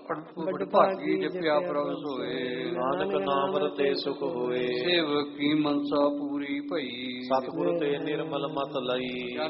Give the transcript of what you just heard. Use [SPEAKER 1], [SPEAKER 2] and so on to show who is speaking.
[SPEAKER 1] ਬੜ ਭਾਗੀ ਜਪਿਆ ਪ੍ਰਭ ਸੋਏ।
[SPEAKER 2] ਨਾਨਕ ਨਾਮ ਰਤੇ ਸੁਖ ਹੋਏ।
[SPEAKER 1] ਸੇਵਕ ਕੀ ਮਨਸਾ ਪੂਰੀ ਭਈ।
[SPEAKER 2] ਸਤਿਗੁਰ ਤੇ ਨਿਰਮਲ ਮਤ ਲਈ।